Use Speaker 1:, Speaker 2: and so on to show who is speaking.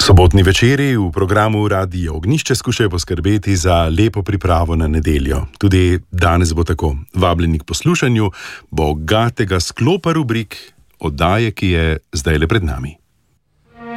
Speaker 1: Sobotni večeri v programu Radio Ognjišče skušajo poskrbeti za lepo pripravo na nedeljo. Tudi danes bo tako. Vabljeni k poslušanju bogatega sklopa rubrik oddaje, ki je zdajle pred nami.